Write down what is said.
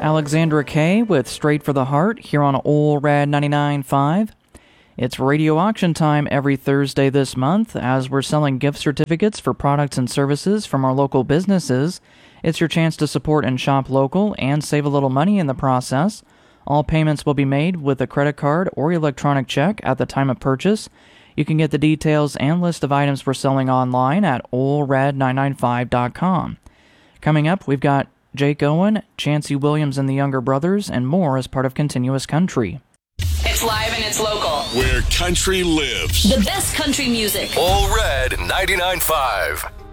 Alexandra Kay with Straight for the Heart here on Ol' Rad 99.5. It's radio auction time every Thursday this month as we're selling gift certificates for products and services from our local businesses. It's your chance to support and shop local and save a little money in the process. All payments will be made with a credit card or electronic check at the time of purchase. You can get the details and list of items we're selling online at olrad995.com. Coming up, we've got Jake Owen, Chancey Williams and the Younger Brothers, and more as part of Continuous Country. It's live and it's local. Where country lives. The best country music. Ol' Rad 99.5.